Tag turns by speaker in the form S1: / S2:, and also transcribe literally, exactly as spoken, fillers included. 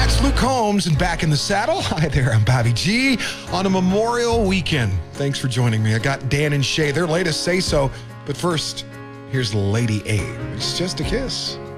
S1: That's Luke Combs and Back in the Saddle. Hi there, I'm Bobby G on a Memorial Weekend. Thanks for joining me. I got Dan and Shay, their latest Say So. But first, here's Lady A. It's just a kiss.